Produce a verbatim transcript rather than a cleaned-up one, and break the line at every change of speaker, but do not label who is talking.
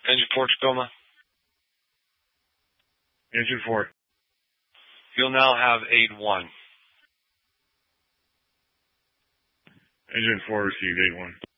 Engine four, Tacoma.
Engine four.
You'll now have aid one.
Engine four received eight one.